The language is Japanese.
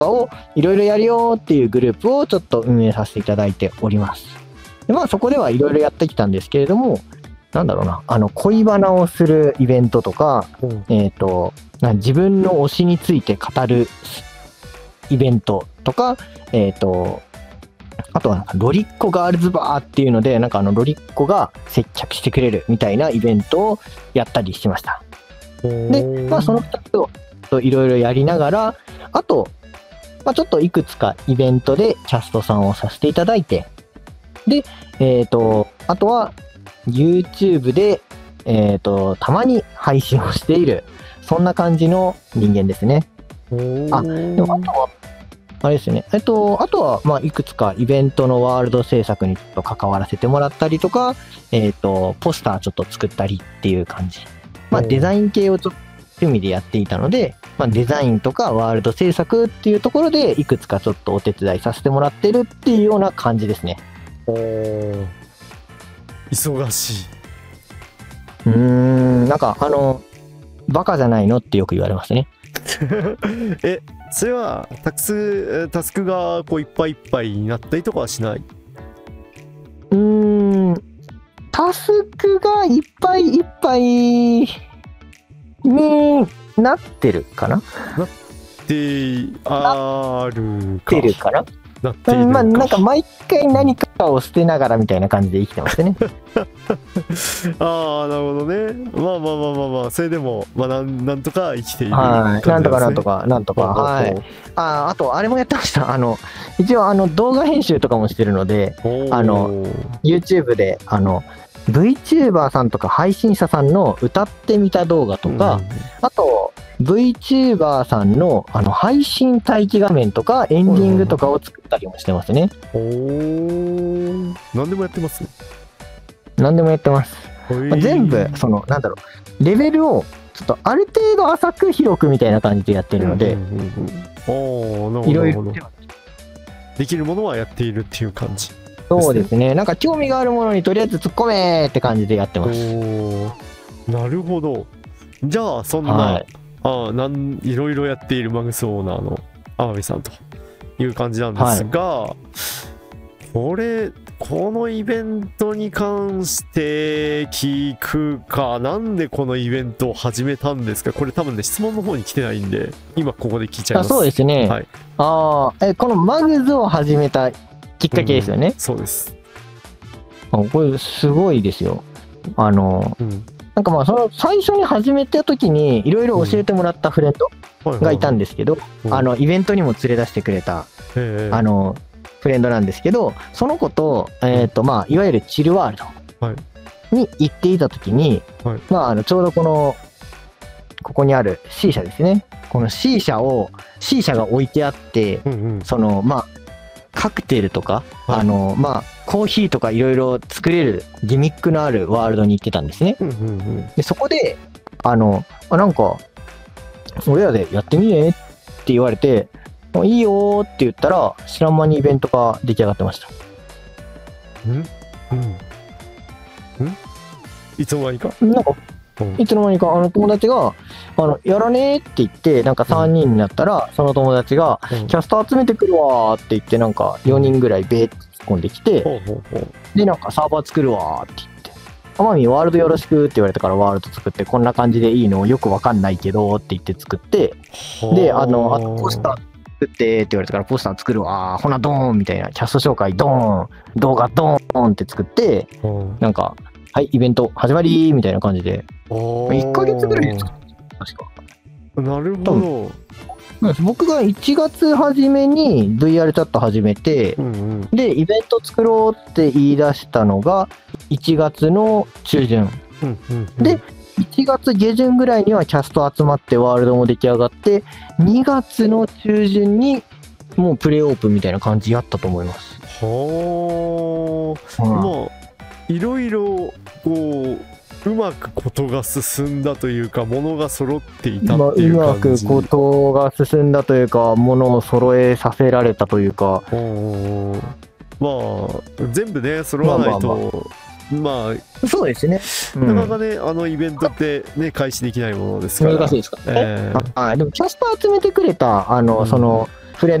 かをいろいろやるよっていうグループをちょっと運営させていただいております。でそこではいろいろやってきたんですけれども、なんだろうな、恋バナをするイベントとか、自分の推しについて語るイベントとか、あとはロリッコガールズバーっていうので、ロリッコが接客してくれるみたいなイベントをやったりしてました。で、その2つをいろいろやりながら、あと、ちょっといくつかイベントでキャストさんをさせていただいて、で、あとは YouTube で、たまに配信をしている、そんな感じの人間ですね。でもあとは、あれですね。あとは、いくつかイベントのワールド制作にちょっと関わらせてもらったりとか、ポスターちょっと作ったりっていう感じ。デザイン系をちょっと趣味でやっていたので、デザインとかワールド制作っていうところで、いくつかちょっとお手伝いさせてもらってるっていうような感じですね。 忙しい。 バカじゃないのってよく言われますね。 それはタスクがこういっぱいいっぱいになったりとかはしない？ タスクがいっぱいいっぱいになってるかな？なってあるか。 なってるかな？ なっているか。 なんか毎回何かを捨てながらみたいな感じで生きてますね。 ああ、なるほどね。それでも、なんとか生きている感じですね。なんとか。はい。あと、あれもやってました。一応、動画編集とかもしてるので、YouTube で、VTuber さんとか配信者さんの歌ってみた動画とか、あと、VTuber さんの配信待機画面とかエンディングとかを作ったりもしてますね。 何でもやってますね。 何でもやってます。全部レベルをちょっとある程度浅く広くみたいな感じでやってるので、いろいろできるものはやっているっていう感じ。 そうですね。興味があるものにとりあえず突っ込めーって感じでやってます。 なるほど。じゃあそんな、いろいろやっているマグスオーナーの天海さんという感じなんですが、このイベントに関して聞くか、なんでこのイベントを始めたんですか？これ多分ね、質問の方に来てないんで、今ここで聞いちゃいます。 そうですね。このマグズを始めたきっかけですよね。 そうです。 これすごいですよ。最初に始めた時にいろいろ教えてもらったフレンドがいたんですけど、イベントにも連れ出してくれたフレンドなんですけど、その子と、いわゆるチルワールドに行っていた時に、ちょうどここにある C 社ですね。この C 社が置いてあって、カクテルとか、コーヒーとかいろいろ作れるギミックのあるワールドに行ってたんですね。でそこで俺らでやってみねって言われて、いいよって言ったら知らん間にイベントが出来上がってました。 いつの間にかいつの間にか友達がやらねーって言って3人になったら、その友達がキャスター集めてくるわーって言って4人ぐらいベーって突っ込んできて、でサーバー作るわーって言って「天海ワールドよろしく」って言われたからワールド作って、こんな感じでいいのよくわかんないけどって言って作って、であとポスター作ってって言われたからポスター作るわー、ほなドーンみたいな、キャスト紹介ドーン、動画ドーンって作って、はい、イベント始まりみたいな感じで、1ヶ月ぐらいですか、確か。 なるほど。 僕が1月初めに VR チャット始めて、で、イベント作ろうって言い出したのが1月の中旬。で、1月下旬ぐらいにはキャスト集まってワールドも出来上がって、2月の中旬にもうプレオープンみたいな感じやったと思います。 いろいろうまくことが進んだというか、ものが揃っていたっていう感じ。 うまくことが進んだというか、ものを揃えさせられたというか、 全部ね揃わないと、 そうですね、 なかなかね、イベントってね開始できないものですから。 難しいですからね。でもキャスター集めてくれたその